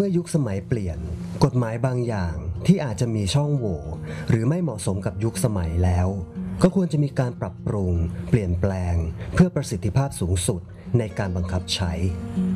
มื่อยุคสมัยเปลี่ยนกฎหมายบางอย่างที่อาจจะมีช่องโหว่หรือไม่เหมาะสมกับยุคสมัยแล้วก็ควรจะมีการปรับปรุงเปลี่ยนแปลงเพื่อประสิทธิภาพสูงสุดในการบังคับใช้